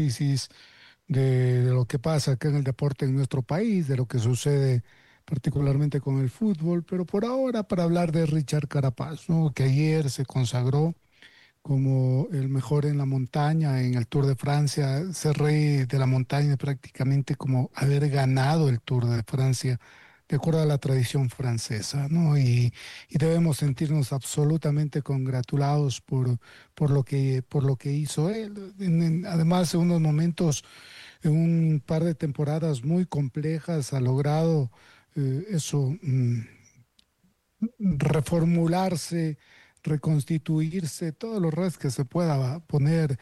análisis de lo que pasa acá en el deporte en nuestro país, de lo que sucede particularmente con el fútbol, pero por ahora para hablar de Richard Carapaz, ¿no? Que ayer se consagró como el mejor en la montaña, en el Tour de Francia, ser rey de la montaña prácticamente como haber ganado el Tour de Francia, de acuerdo a la tradición francesa, ¿no? Y debemos sentirnos absolutamente congratulados por lo que hizo él. Además, en unos momentos, en un par de temporadas muy complejas, ha logrado eso. Reformularse, reconstituirse, todos los redes que se pueda poner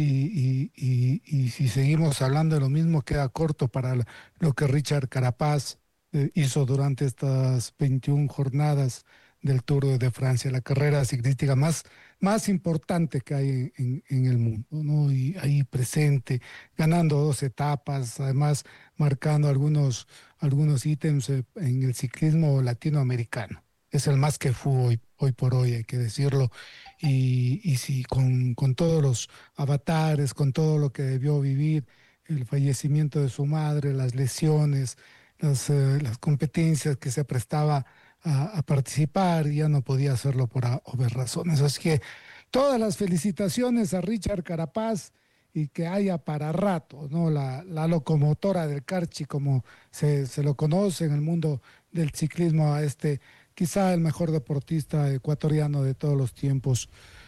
y si seguimos hablando de lo mismo queda corto para lo que Richard Carapaz hizo durante estas 21 jornadas del Tour de Francia, la carrera ciclística más importante que hay en el mundo, ¿no? Y ahí presente, ganando 2 etapas, además marcando algunos ítems en el ciclismo latinoamericano. Es el más que fue hoy por hoy, hay que decirlo. Y sí, con todos los avatares, con todo lo que debió vivir, el fallecimiento de su madre, las lesiones, las competencias que se prestaba a participar, ya no podía hacerlo por obvias razones. Así que todas las felicitaciones a Richard Carapaz y que haya para rato, ¿no? La locomotora del Carchi, como se lo conoce en el mundo del ciclismo, a este quizá el mejor deportista ecuatoriano de todos los tiempos.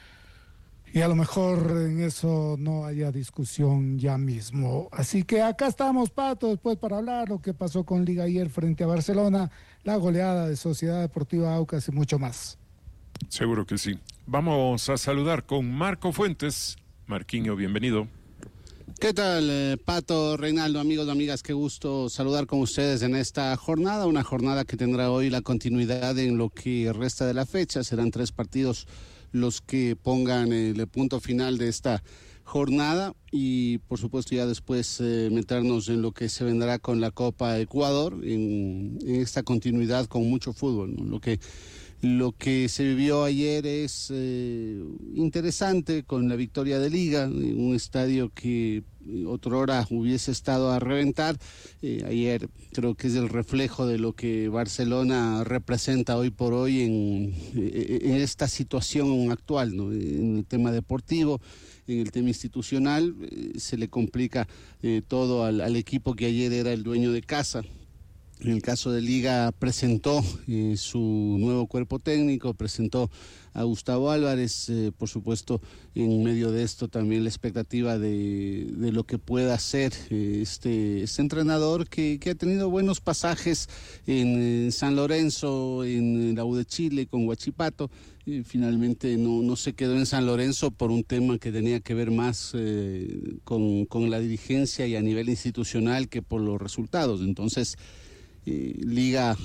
Y a lo mejor en eso no haya discusión ya mismo. Así que acá estamos, Pato, después para hablar lo que pasó con Liga ayer frente a Barcelona, la goleada de Sociedad Deportiva Aucas y mucho más. Seguro que sí. Vamos a saludar con Marco Fuentes. Marquinho, bienvenido. ¿Qué tal, Pato, Reinaldo, amigos, amigas? Qué gusto saludar con ustedes en esta jornada, una jornada que tendrá hoy la continuidad en lo que resta de la fecha. Serán 3 partidos los que pongan el punto final de esta jornada y, por supuesto, ya después meternos en lo que se vendrá con la Copa Ecuador, en esta continuidad con mucho fútbol, ¿no? Lo que se vivió ayer es interesante con la victoria de Liga, un estadio que otrora hubiese estado a reventar. Ayer creo que es el reflejo de lo que Barcelona representa hoy por hoy en esta situación actual, ¿no? En el tema deportivo, en el tema institucional, se le complica todo al equipo que ayer era el dueño de casa. En el caso de Liga presentó su nuevo cuerpo técnico, presentó a Gustavo Álvarez, por supuesto en medio de esto también la expectativa de lo que pueda hacer este entrenador que ha tenido buenos pasajes en San Lorenzo, en la U de Chile, con Huachipato. Finalmente no se quedó en San Lorenzo por un tema que tenía que ver más con la dirigencia y a nivel institucional que por los resultados. Entonces Liga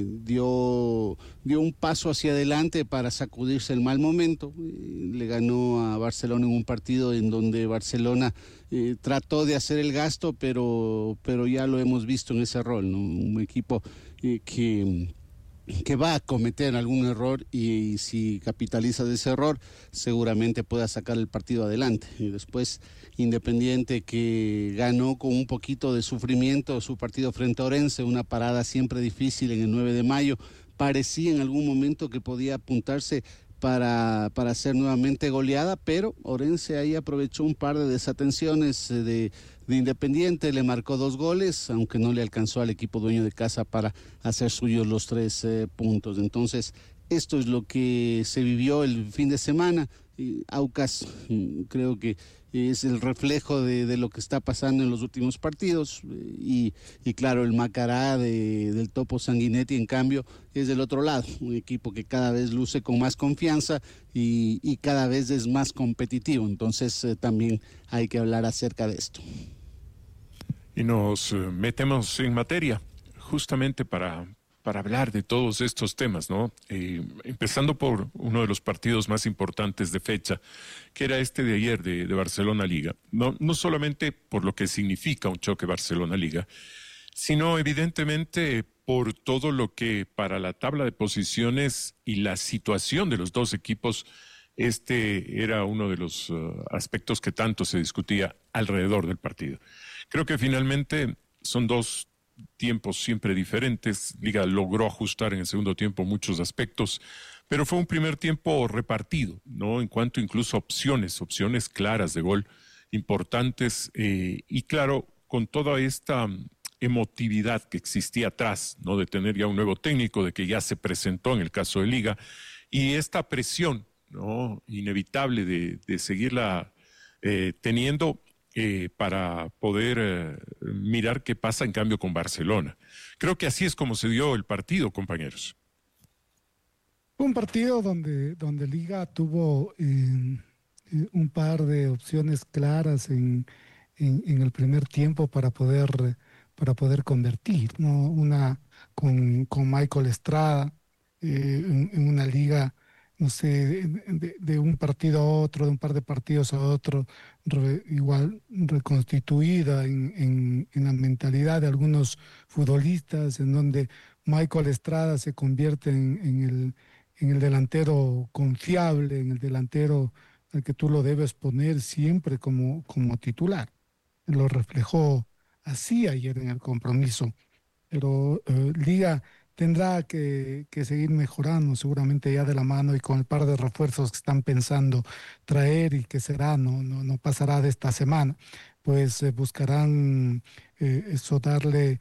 dio un paso hacia adelante para sacudirse el mal momento. Le ganó a Barcelona en un partido en donde Barcelona trató de hacer el gasto, pero ya lo hemos visto en ese rol, ¿no? Un equipo que va a cometer algún error y si capitaliza de ese error seguramente pueda sacar el partido adelante. Y después Independiente, que ganó con un poquito de sufrimiento su partido frente a Orense, una parada siempre difícil en el 9 de mayo, parecía en algún momento que podía apuntarse para ser nuevamente goleada, pero Orense ahí aprovechó un par de desatenciones de Independiente, le marcó 2 goles, aunque no le alcanzó al equipo dueño de casa para hacer suyos los 3 puntos. Entonces, esto es lo que se vivió el fin de semana. Aucas creo que es el reflejo de lo que está pasando en los últimos partidos y claro, el Macará del Topo Sanguinetti en cambio es del otro lado, un equipo que cada vez luce con más confianza y cada vez es más competitivo. Entonces también hay que hablar acerca de esto. Y nos metemos en materia justamente para hablar de todos estos temas, ¿no? Empezando por uno de los partidos más importantes de fecha, que era este de ayer de Barcelona-Liga. No solamente por lo que significa un choque Barcelona-Liga, sino evidentemente por todo lo que para la tabla de posiciones y la situación de los dos equipos Este era uno de los aspectos que tanto se discutía alrededor del partido. Creo que finalmente son dos tiempos siempre diferentes. Liga logró ajustar en el segundo tiempo muchos aspectos, pero fue un primer tiempo repartido, ¿no? En cuanto incluso a opciones claras de gol importantes y claro, con toda esta emotividad que existía atrás, ¿no? De tener ya un nuevo técnico, de que ya se presentó en el caso de Liga, y esta presión, ¿no? Inevitable de seguirla teniendo para poder mirar qué pasa en cambio con Barcelona. Creo que así es como se dio el partido, compañeros. Fue un partido donde Liga tuvo un par de opciones claras en el primer tiempo para poder convertir, ¿no? Una con Michael Estrada en una liga, no sé, de un partido a otro, de un par de partidos a otro, igual reconstituida en la mentalidad de algunos futbolistas, en donde Michael Estrada se convierte en el delantero confiable, en el delantero al que tú lo debes poner siempre como titular. Lo reflejó así ayer en el compromiso, pero Liga tendrá que seguir mejorando seguramente ya de la mano y con el par de refuerzos que están pensando traer y que será, no pasará de esta semana, pues buscarán eso darle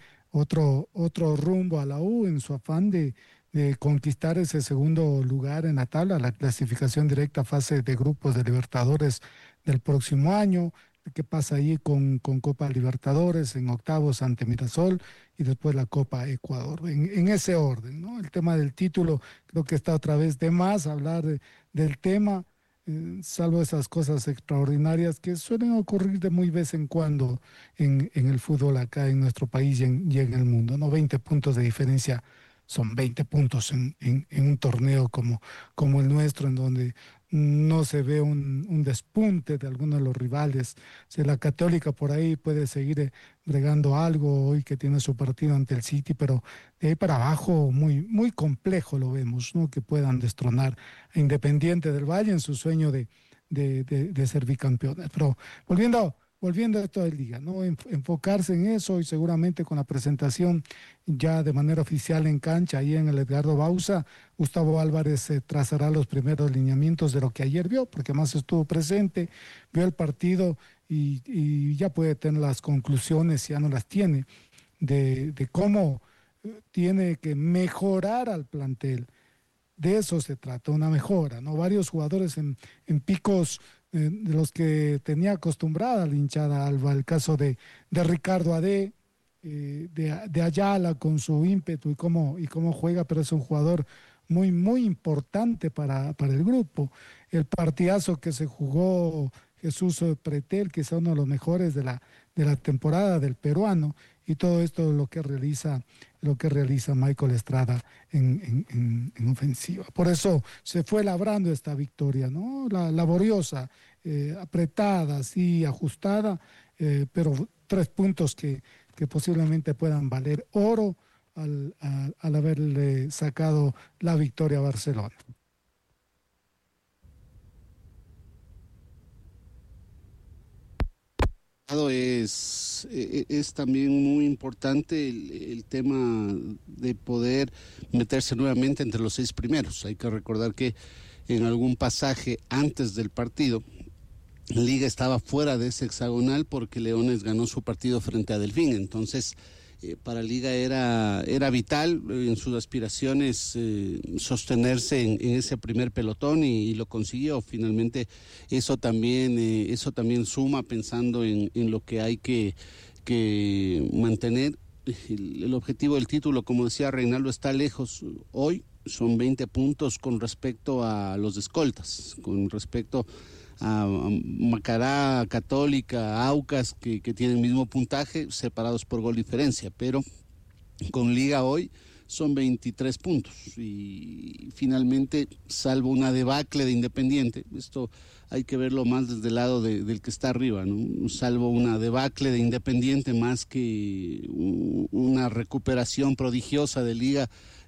otro rumbo a la U en su afán de conquistar ese segundo lugar en la tabla, la clasificación directa a fase de grupos de Libertadores del próximo año. ¿Qué pasa ahí con Copa Libertadores en octavos ante Mirasol y después la Copa Ecuador? En ese orden, ¿no? El tema del título, creo que está otra vez de más hablar del tema, salvo esas cosas extraordinarias que suelen ocurrir de muy vez en cuando en el fútbol acá en nuestro país y en el mundo, ¿no? 20 puntos de diferencia son 20 puntos en un torneo como el nuestro, en donde no se ve un despunte de algunos de los rivales. Si la Católica por ahí puede seguir bregando algo hoy que tiene su partido ante el City, pero de ahí para abajo muy, muy complejo lo vemos, ¿no? Que puedan destronar a Independiente del Valle en su sueño de ser bicampeones. Pero volviendo a esto de Liga, ¿no? Enfocarse en eso y seguramente con la presentación ya de manera oficial en cancha, ahí en el Edgardo Bauza, Gustavo Álvarez trazará los primeros lineamientos de lo que ayer vio, porque más estuvo presente, vio el partido y ya puede tener las conclusiones, si ya no las tiene, de cómo tiene que mejorar al plantel. De eso se trata, una mejora, ¿no? Varios jugadores en picos de los que tenía acostumbrada la hinchada Alba, el caso de Ricardo Ade, de Ayala con su ímpetu y cómo juega, pero es un jugador muy, muy importante para el grupo. El partidazo que se jugó Jesús Pretel, que es uno de los mejores de la temporada del peruano, y todo esto lo que realiza Michael Estrada en ofensiva. Por eso se fue labrando esta victoria, ¿no? Laboriosa, apretada, sí, ajustada, pero 3 puntos que posiblemente puedan valer oro al haberle sacado la victoria a Barcelona. Es también muy importante el tema de poder meterse nuevamente entre los 6 primeros. Hay que recordar que en algún pasaje antes del partido, Liga estaba fuera de ese hexagonal porque Leones ganó su partido frente a Delfín. Entonces, para Liga era vital en sus aspiraciones sostenerse en ese primer pelotón y lo consiguió. Finalmente, eso también suma pensando en lo que hay que mantener. El objetivo del título, como decía Reinaldo, está lejos. Hoy son 20 puntos con respecto a los escoltas, con respecto a Macará, Católica, Aucas, que tienen el mismo puntaje, separados por gol diferencia, pero con Liga hoy son 23 puntos y finalmente, salvo una debacle de Independiente, esto hay que verlo más desde el lado del que está arriba, ¿no? Salvo una debacle de Independiente más que una recuperación prodigiosa de Liga,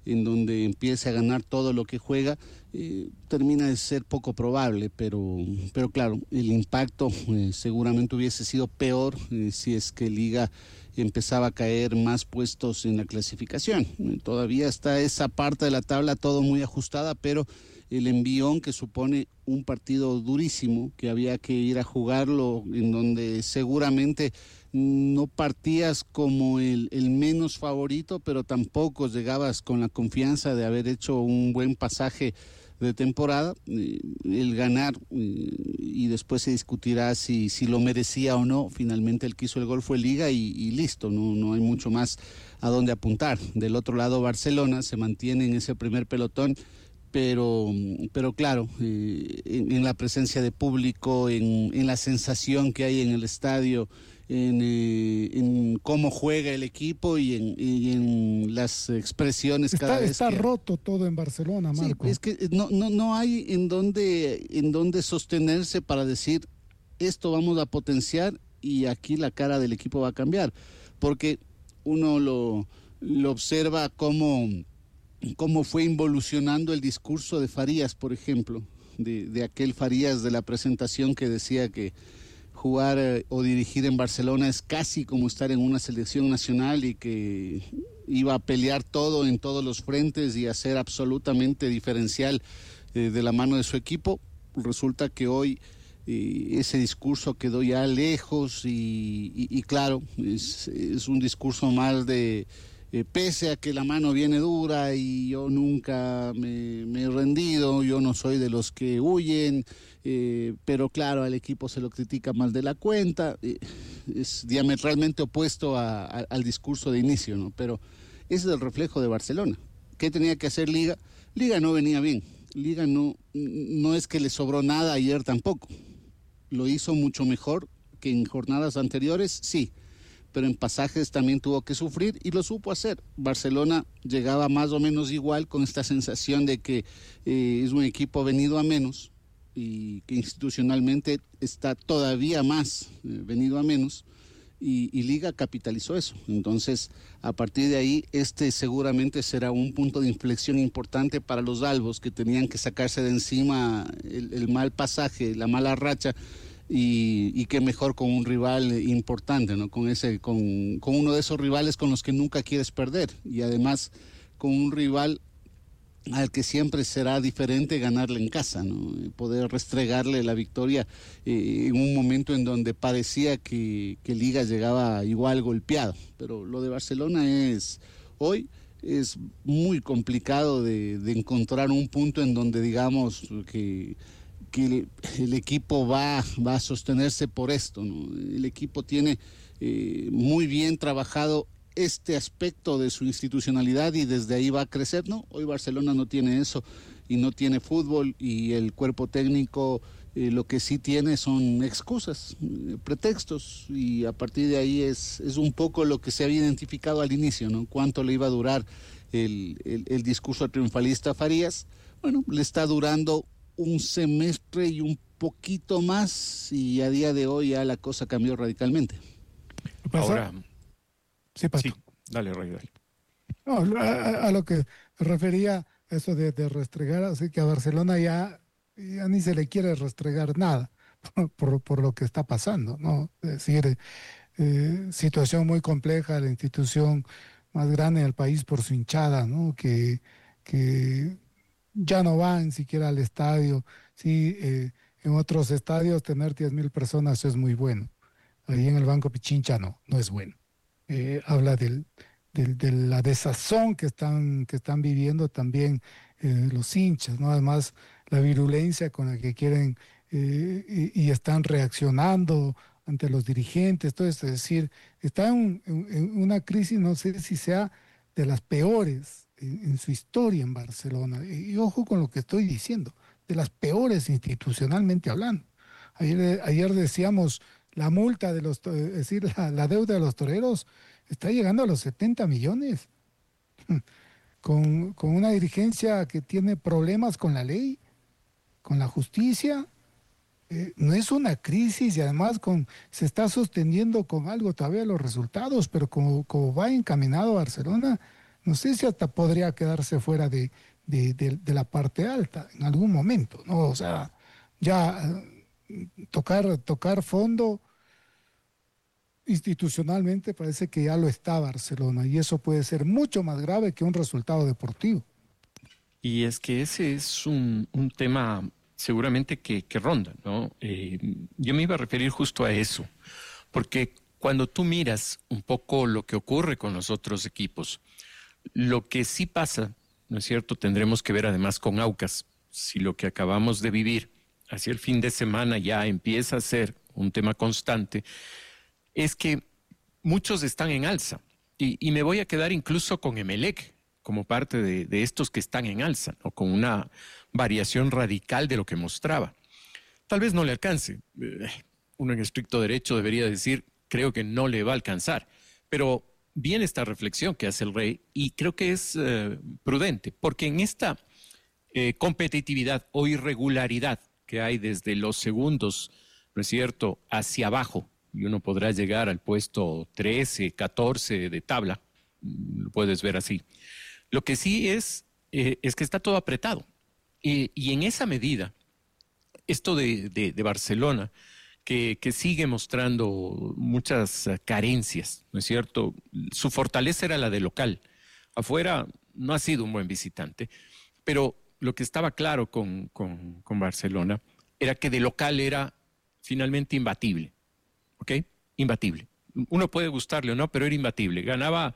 en donde empiece a ganar todo lo que juega, termina de ser poco probable, pero claro, el impacto seguramente hubiese sido peor si es que Liga empezaba a caer más puestos en la clasificación. Todavía está esa parte de la tabla todo muy ajustada, pero el envión que supone un partido durísimo, que había que ir a jugarlo, en donde seguramente no partías como el menos favorito, pero tampoco llegabas con la confianza de haber hecho un buen pasaje de temporada, el ganar, y después se discutirá si lo merecía o no. Finalmente el que hizo el gol fue Liga y listo, no hay mucho más a dónde apuntar. Del otro lado, Barcelona se mantiene en ese primer pelotón, pero claro, en la presencia de público, en la sensación que hay en el estadio, en cómo juega el equipo y en las expresiones cada vez está que... roto todo en Barcelona, Marco. Sí, es que no hay en dónde sostenerse para decir esto vamos a potenciar y aquí la cara del equipo va a cambiar, porque uno lo observa cómo fue involucionando el discurso de Farías, por ejemplo, de aquel Farías de la presentación que decía que jugar o dirigir en Barcelona es casi como estar en una selección nacional y que iba a pelear todo en todos los frentes y a ser absolutamente diferencial de la mano de su equipo. Resulta que hoy ese discurso quedó ya lejos y claro, es un discurso más de pese a que la mano viene dura y yo nunca me he rendido, yo no soy de los que huyen, pero claro, al equipo se lo critica más de la cuenta, es diametralmente opuesto al discurso de inicio, ¿no? Pero ese es el reflejo de Barcelona. ¿Qué tenía que hacer Liga? Liga no venía bien, Liga no es que le sobró nada ayer tampoco, lo hizo mucho mejor que en jornadas anteriores, sí, pero en pasajes también tuvo que sufrir y lo supo hacer. Barcelona llegaba más o menos igual, con esta sensación de que es un equipo venido a menos y que institucionalmente está todavía más venido a menos, y Liga capitalizó eso. Entonces, a partir de ahí, seguramente será un punto de inflexión importante para los albos, que tenían que sacarse de encima el mal pasaje, la mala racha, y qué mejor con un rival importante, ¿no? Con uno de esos rivales con los que nunca quieres perder, y además con un rival al que siempre será diferente ganarle en casa, ¿no? Poder restregarle la victoria en un momento en donde parecía que Liga llegaba igual golpeado. Pero lo de Barcelona hoy es muy complicado de encontrar un punto en donde digamos que el equipo va a sostenerse por esto, ¿no? El equipo tiene muy bien trabajado este aspecto de su institucionalidad y desde ahí va a crecer, ¿no? Hoy Barcelona no tiene eso y no tiene fútbol, y el cuerpo técnico lo que sí tiene son excusas, pretextos, y a partir de ahí es un poco lo que se había identificado al inicio, ¿no? Cuánto le iba a durar el discurso triunfalista a Farías. Bueno, le está durando un semestre y un poquito más, y a día de hoy ya la cosa cambió radicalmente. Ahora, sí, Pato. sí, dale, Ray, dale. No, a lo que me refería, eso de restregar, así que a Barcelona ya ni se le quiere restregar nada por lo que está pasando, ¿no? Es decir, situación muy compleja, la institución más grande del país por su hinchada, ¿no? Que ya no van siquiera al estadio. Sí, en otros estadios tener 10,000 personas es muy bueno. Ahí en el Banco Pichincha no es bueno. Habla de la desazón que están viviendo también los hinchas, ¿no? Además, la virulencia con la que quieren y están reaccionando ante los dirigentes. Entonces, es decir, está en una crisis, no sé si sea de las peores en su historia en Barcelona. Y ojo con lo que estoy diciendo, de las peores institucionalmente hablando. Ayer decíamos, la multa es decir, la deuda de los toreros está llegando a los 70 millones, con una dirigencia que tiene problemas con la ley, con la justicia. No es una crisis, y además se está sosteniendo con algo todavía los resultados, pero como va encaminado Barcelona, No sé si hasta podría quedarse fuera de la parte alta en algún momento, ¿no? O sea, ya tocar fondo institucionalmente parece que ya lo está Barcelona y eso puede ser mucho más grave que un resultado deportivo. Y es que ese es un tema seguramente que ronda, ¿no? Yo me iba a referir justo a eso, porque cuando tú miras un poco lo que ocurre con los otros equipos, lo que sí pasa, ¿no es cierto? Tendremos que ver además con Aucas, si lo que acabamos de vivir hacia el fin de semana ya empieza a ser un tema constante, es que muchos están en alza. Y me voy a quedar incluso con Emelec como parte de estos que están en alza, o con una variación radical de lo que mostraba. Tal vez no le alcance. Uno en estricto derecho debería decir, creo que no le va a alcanzar. Pero viene esta reflexión que hace el Rey y creo que es prudente, porque en esta competitividad o irregularidad que hay desde los segundos, ¿no es cierto?, hacia abajo, y uno podrá llegar al puesto 13, 14 de tabla, lo puedes ver así. Lo que sí es que está todo apretado. Y en esa medida, esto de Barcelona, que sigue mostrando muchas carencias, ¿no es cierto? Su fortaleza era la de local. Afuera no ha sido un buen visitante, pero lo que estaba claro con Barcelona era que de local era finalmente imbatible. ¿Ok? Imbatible. Uno puede gustarle o no, pero era imbatible. Ganaba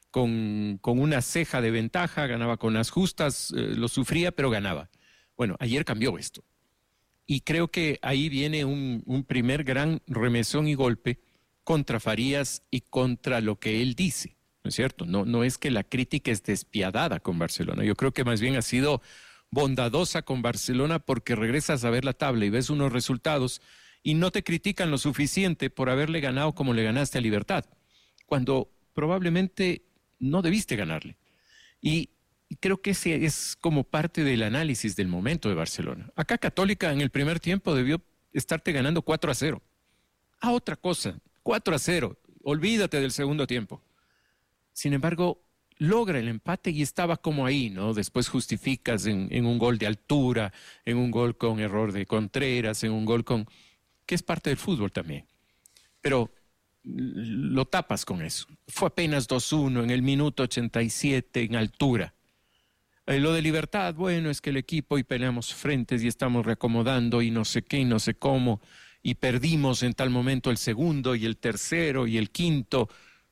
con una ceja de ventaja, ganaba con las justas, lo sufría, pero ganaba. Bueno, ayer cambió esto. Y creo que ahí viene un primer gran remesón y golpe contra Farías y contra lo que él dice, ¿no es cierto? No es que la crítica es despiadada con Barcelona. Yo creo que más bien ha sido bondadosa con Barcelona porque regresas a ver la tabla y ves unos resultados y no te critican lo suficiente por haberle ganado como le ganaste a Libertad, cuando probablemente no debiste ganarle. Y creo que ese es como parte del análisis del momento de Barcelona. Acá Católica en el primer tiempo debió estarte ganando 4-0. Otra cosa, 4-0. Olvídate del segundo tiempo. Sin embargo, logra el empate y estaba como ahí, ¿no? Después justificas en un gol de altura, en un gol con error de Contreras, en un gol que es parte del fútbol también. Pero lo tapas con eso. Fue apenas 2-1 en el minuto 87 en altura. Lo de Libertad, bueno, es que el equipo y peleamos frentes y estamos reacomodando y no sé qué y no sé cómo, y perdimos en tal momento el segundo y el tercero y el quinto.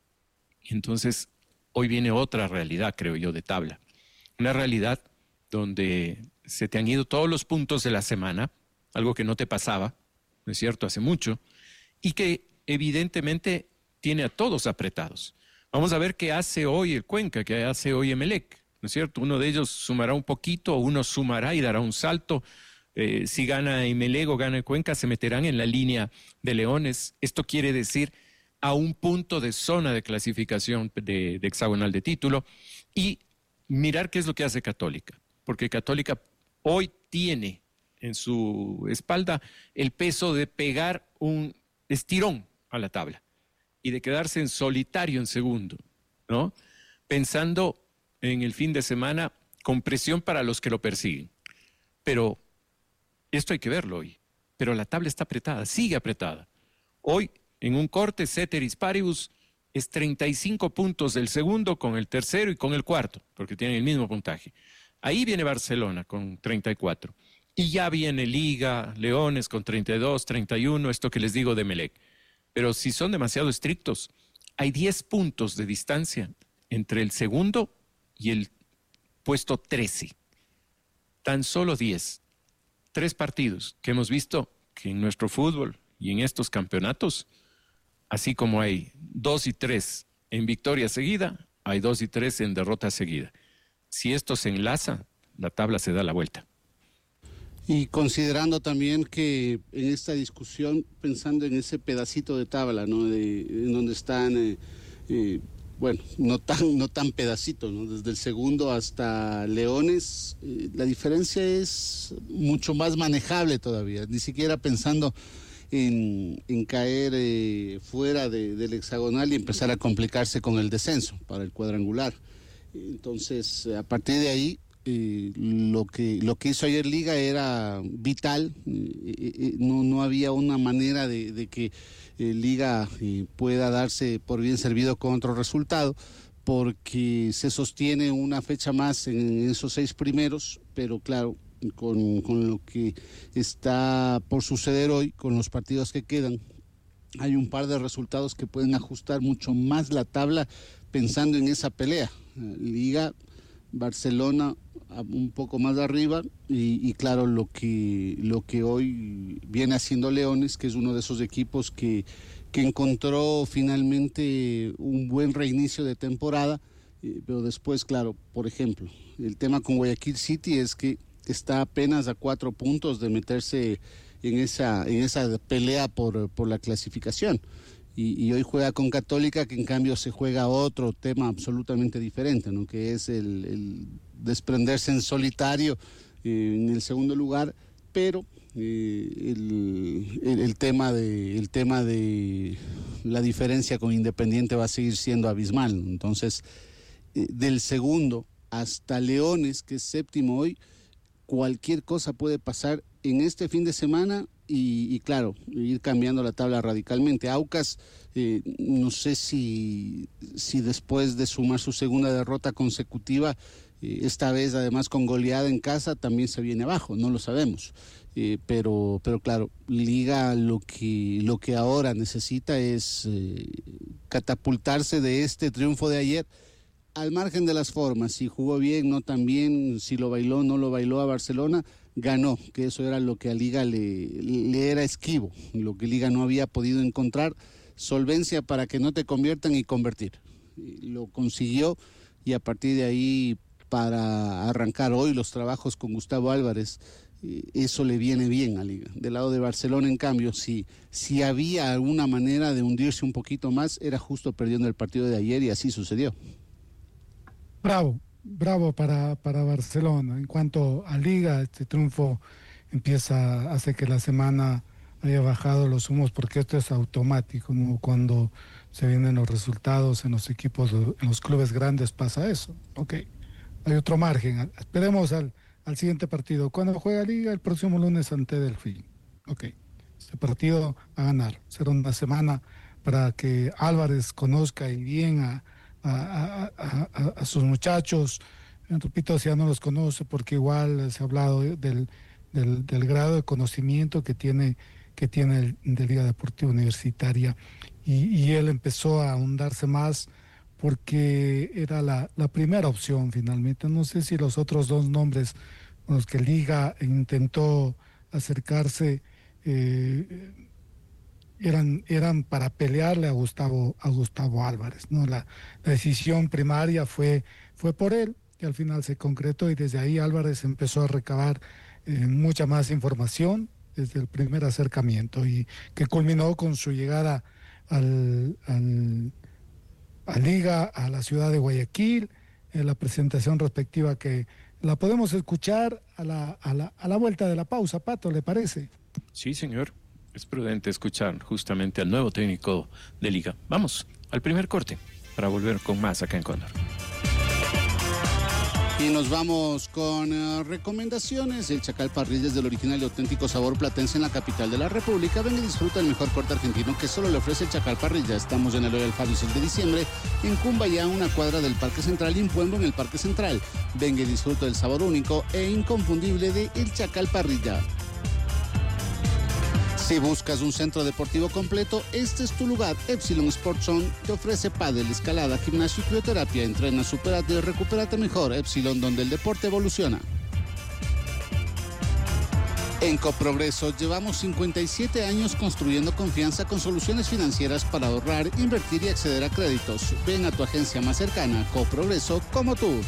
Y entonces hoy viene otra realidad, creo yo, de tabla. Una realidad donde se te han ido todos los puntos de la semana, algo que no te pasaba, ¿no es cierto?, hace mucho, y que evidentemente tiene a todos apretados. Vamos a ver qué hace hoy el Cuenca, qué hace hoy Emelec, ¿no es cierto? Uno de ellos sumará un poquito, uno sumará y dará un salto. Si gana Emelec o gana el Cuenca, se meterán en la línea de Leones. Esto quiere decir a un punto de zona de clasificación de hexagonal de título y mirar qué es lo que hace Católica, porque Católica hoy tiene en su espalda el peso de pegar un estirón a la tabla y de quedarse en solitario en segundo, ¿no? Pensando en el fin de semana con presión para los que lo persiguen. Pero esto hay que verlo hoy. Pero la tabla está apretada, sigue apretada. Hoy, en un corte, ceteris paribus, es 35 puntos del segundo con el tercero y con el cuarto, porque tienen el mismo puntaje. Ahí viene Barcelona con 34. Y ya viene Liga, Leones con 32, 31, esto que les digo de Emelec. Pero si son demasiado estrictos, hay 10 puntos de distancia entre el segundo y el puesto 13. Tan solo 10. 3 partidos que hemos visto que en nuestro fútbol y en estos campeonatos, así como hay 2 y 3 en victoria seguida, hay 2 y 3 en derrota seguida. Si esto se enlaza, la tabla se da la vuelta. Y considerando también que en esta discusión, pensando en ese pedacito de tabla, ¿no? En donde están, bueno, no tan pedacito, ¿no? Desde el segundo hasta Leones, la diferencia es mucho más manejable todavía, ni siquiera pensando en caer fuera del hexagonal y empezar a complicarse con el descenso para el cuadrangular. Entonces, a partir de ahí, lo que hizo ayer Liga era vital. No había una manera de que Liga pueda darse por bien servido con otro resultado, porque se sostiene una fecha más en esos 6 primeros, pero claro, con lo que está por suceder hoy, con los partidos que quedan, hay un par de resultados que pueden ajustar mucho más la tabla pensando en esa pelea. Liga, Barcelona un poco más arriba y claro, lo que hoy viene haciendo Leones, que es uno de esos equipos que encontró finalmente un buen reinicio de temporada, pero después, claro, por ejemplo, el tema con Guayaquil City es que está apenas a 4 puntos de meterse en esa pelea por la clasificación. Y hoy juega con Católica, que en cambio se juega otro tema absolutamente diferente, ¿no? Que es el desprenderse en solitario en el segundo lugar, pero el tema de la diferencia con Independiente va a seguir siendo abismal, ¿no? Entonces, del segundo hasta Leones, que es séptimo hoy, cualquier cosa puede pasar en este fin de semana y claro, ir cambiando la tabla radicalmente. Aucas, no sé si después de sumar su segunda derrota consecutiva, esta vez además con goleada en casa, también se viene abajo, no lo sabemos. Pero claro, Liga lo que ahora necesita es catapultarse de este triunfo de ayer, al margen de las formas, si jugó bien, no tan bien, si lo bailó, no lo bailó a Barcelona, ganó, que eso era lo que a Liga le era esquivo, lo que Liga no había podido encontrar, solvencia para que no te conviertan y convertir. Lo consiguió y a partir de ahí, para arrancar hoy los trabajos con Gustavo Álvarez, eso le viene bien a Liga. Del lado de Barcelona, en cambio, si había alguna manera de hundirse un poquito más, era justo perdiendo el partido de ayer y así sucedió. Bravo para Barcelona. En cuanto a Liga, este triunfo hace que la semana haya bajado los humos, porque esto es automático, ¿no? Cuando se vienen los resultados en los equipos, en los clubes grandes pasa eso. Ok, hay otro margen. Esperemos al siguiente partido. Cuando juega Liga, el próximo lunes ante Delfín. Ok, este partido va a ganar. Será una semana para que Álvarez conozca y bien a sus muchachos. Repito, si ya no los conoce, porque igual se ha hablado del grado de conocimiento que tiene de Liga Deportiva Universitaria, y él empezó a ahondarse más porque era la primera opción finalmente. No sé si los otros 2 nombres con los que Liga intentó acercarse eran para pelearle a Gustavo Álvarez, ¿no? La decisión primaria fue por él, que al final se concretó, y desde ahí Álvarez empezó a recabar mucha más información desde el primer acercamiento, y que culminó con su llegada a Liga, a la ciudad de Guayaquil, la presentación respectiva que la podemos escuchar a la vuelta de la pausa. Pato, ¿le parece? Sí, señor. Es prudente escuchar justamente al nuevo técnico de Liga. Vamos al primer corte para volver con más acá en Cóndor. Y nos vamos con recomendaciones. El Chacal Parrillas, del original y auténtico sabor platense en la capital de la República. Ven y disfruta el mejor corte argentino que solo le ofrece el Chacal Parrillas. Estamos en el Royal Fabio 6 de diciembre, en Cumbayá, una cuadra del Parque Central, y en Pueblo, en el Parque Central. Ven y disfruta del sabor único e inconfundible de El Chacal Parrilla. Si buscas un centro deportivo completo, este es tu lugar. Epsilon Sports Zone te ofrece pádel, escalada, gimnasio y crioterapia. Entrena, supérate y recupérate mejor. Epsilon, donde el deporte evoluciona. En Coprogreso llevamos 57 años construyendo confianza con soluciones financieras para ahorrar, invertir y acceder a créditos. Ven a tu agencia más cercana. Coprogreso, como tú.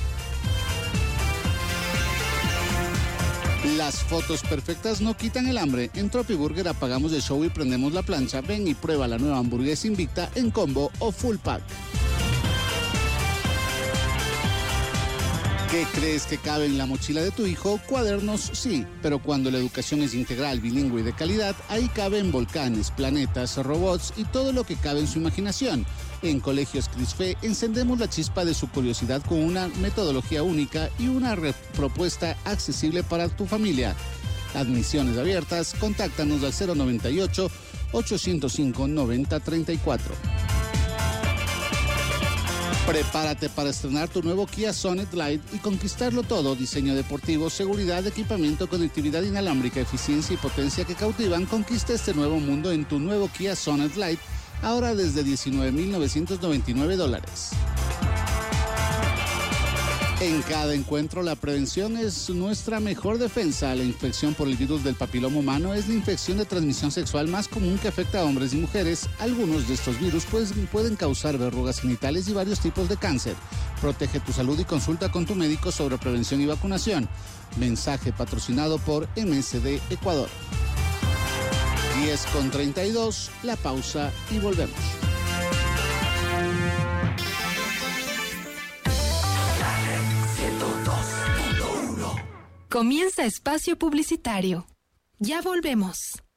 Las fotos perfectas no quitan el hambre. En Tropiburger apagamos el show y prendemos la plancha. Ven y prueba la nueva hamburguesa Invicta en combo o full pack. ¿Qué crees que cabe en la mochila de tu hijo? Cuadernos, sí, pero cuando la educación es integral, bilingüe y de calidad, ahí caben volcanes, planetas, robots y todo lo que cabe en su imaginación. En Colegios Crisfe encendemos la chispa de su curiosidad con una metodología única y una propuesta accesible para tu familia. Admisiones abiertas, contáctanos al 098-805-9034. Prepárate para estrenar tu nuevo Kia Sonet Light y conquistarlo todo. Diseño deportivo, seguridad, equipamiento, conectividad inalámbrica, eficiencia y potencia que cautivan. Conquista este nuevo mundo en tu nuevo Kia Sonet Light, ahora desde $19,999. En cada encuentro, la prevención es nuestra mejor defensa. La infección por el virus del papiloma humano es la infección de transmisión sexual más común que afecta a hombres y mujeres. Algunos de estos virus pueden causar verrugas genitales y varios tipos de cáncer. Protege tu salud y consulta con tu médico sobre prevención y vacunación. Mensaje patrocinado por MSD Ecuador. 10:32, la pausa y volvemos. Comienza espacio publicitario. Ya volvemos.